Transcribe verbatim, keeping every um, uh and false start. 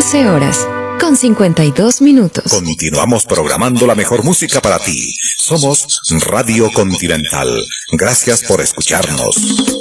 doce horas, con cincuenta y dos minutos. Continuamos programando la mejor música para ti. Somos Radio Continental. Gracias por escucharnos.